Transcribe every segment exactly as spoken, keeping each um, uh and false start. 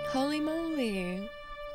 Holy moly.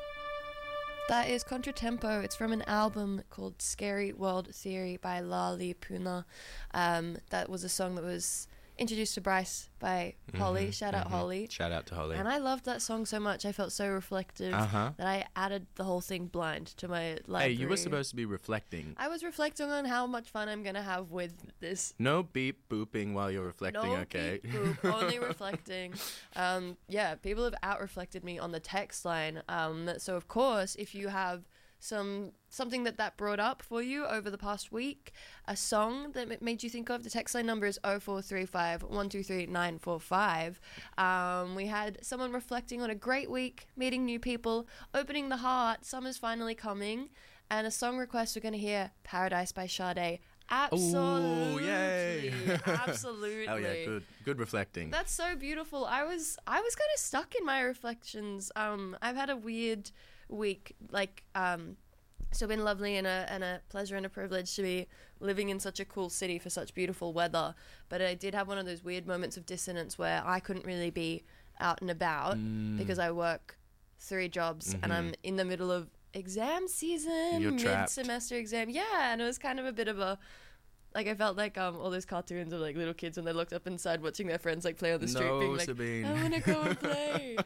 That is Contratempo. It's from an album called Scary World Theory by Lali Puna. Um, that was a song that was introduced to Bryce by Holly. Mm-hmm, Shout out mm-hmm. Holly. Shout out to Holly. And I loved that song so much. I felt so reflective uh-huh. that I added the whole thing blind to my library. Hey, you were supposed to be reflecting. I was reflecting on how much fun I'm going to have with this. No beep booping while you're reflecting, no okay? beep boop, only reflecting. Um, yeah, people have out-reflected me on the text line. Um, so, of course, if you have some something that that brought up for you over the past week, a song that made you think of, the text line number is oh four three five, one two three, nine four five. Um, we had someone reflecting on a great week, meeting new people, opening the heart, summer's finally coming, and a song request we're going to hear, Paradise by Sade. Absolutely. Ooh, yay. Absolutely. Oh yeah, good good reflecting. That's so beautiful. I was I was kind of stuck in my reflections. Um, I've had a weird week, like um so been lovely and a and a pleasure and a privilege to be living in such a cool city for such beautiful weather, but I did have one of those weird moments of dissonance where I couldn't really be out and about mm. because I work three jobs mm-hmm. and I'm in the middle of exam season, You're trapped. mid-semester exam. Yeah, and it was kind of a bit of a like I felt like um all those cartoons of like little kids when they looked up inside watching their friends like play on the street, no, being like, Sabine. I want to go and play.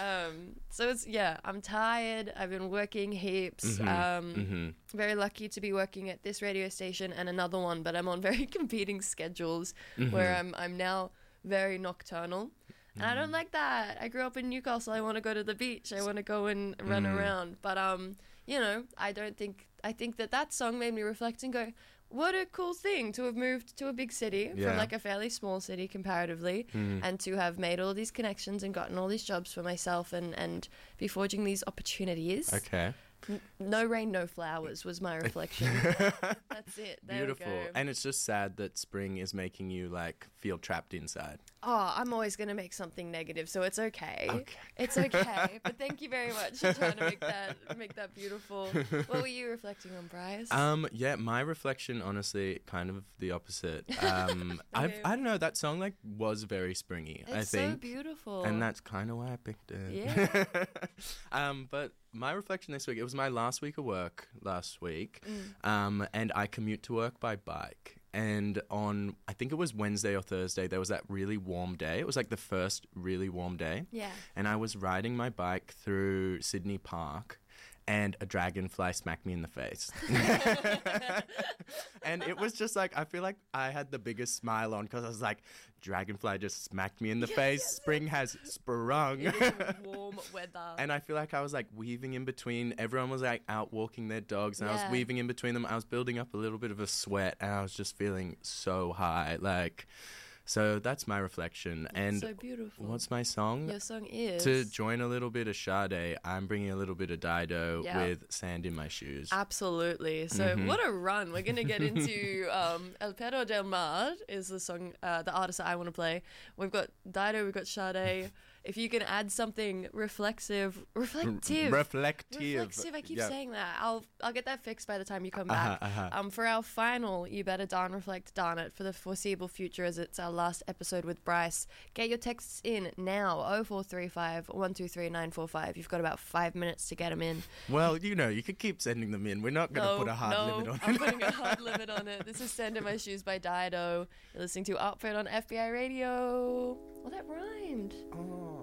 um, so it's yeah, I'm tired. I've been working heaps. Mm-hmm. Um, mm-hmm. Very lucky to be working at this radio station and another one, but I'm on very competing schedules mm-hmm. where I'm I'm now very nocturnal. And I don't like that. I grew up in Newcastle. I want to go to the beach. I want to go and run mm. around. But, um, you know, I don't think... I think that that song made me reflect and go, what a cool thing to have moved to a big city yeah. from, like, a fairly small city comparatively mm. and to have made all these connections and gotten all these jobs for myself and, and be forging these opportunities. Okay. N- no rain, no flowers was my reflection. That's it. There Beautiful. we go. And it's just sad that spring is making you, like, feel trapped inside. Oh, I'm always going to make something negative, so it's okay. Okay. It's okay. But thank you very much for trying to make that make that beautiful. What were you reflecting on, Bryce? Um, yeah, my reflection, honestly, kind of the opposite. Um, I've, I don't know, that song, like, was very springy, it's I think. so beautiful. And that's kind of why I picked it. Yeah. um, but my reflection this week, it was my last week of work last week, mm. um, and I commute to work by bike. And on, I think it was Wednesday or Thursday, there was that really warm day. It was like the first really warm day. Yeah. And I was riding my bike through Sydney Park, and a dragonfly smacked me in the face. And it was just like, I feel like I had the biggest smile on because I was like, dragonfly just smacked me in the yes, face. Yes, Spring yes. has sprung. It is warm weather. And I feel like I was like weaving in between. Everyone was like out walking their dogs and yeah. I was weaving in between them. I was building up a little bit of a sweat and I was just feeling so high. Like... So that's my reflection. That's and so beautiful. What's my song? Your song is... To join a little bit of Sade, I'm bringing a little bit of Dido yeah. with Sand in My Shoes. Absolutely. So mm-hmm. what a run. We're going to get into um, El Perro del Mar is the song, uh, the artist that I want to play. We've got Dido, we've got Sade. If you can add something reflexive, reflective. R- reflective. Reflexive, I keep yep. saying that. I'll I'll get that fixed by the time you come uh-huh, back. uh-huh. Um, for our final You Better Darn Reflect Darn It for the foreseeable future as it's our last episode with Bryce. Get your texts in now, oh four three five, one two three, nine four five. You've got about five minutes to get them in. Well, you know, you could keep sending them in. We're not going to no, put a hard no, limit on I'm it. I'm putting a hard limit on it. This is Stand in My Shoes by Dido. You're listening to Outfit on F B I Radio. Well, that rhymed. Oh.